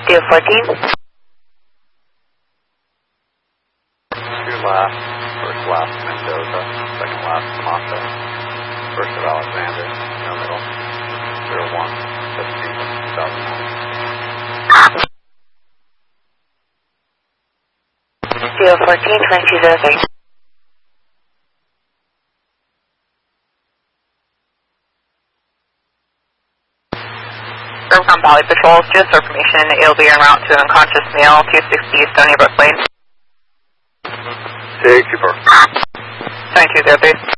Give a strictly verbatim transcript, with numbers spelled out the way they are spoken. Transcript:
Deal fourteen. Two last, first last Mendoza, second last Tomato, first of Alexander, no middle, zero one, seventeen, two thousand nine. Deal fourteen, twenty-two zero three. From Valley Patrols, just for information, it'll be en route to an unconscious male, two sixty Stony Brook Lane. Take two four. twenty-two zero three.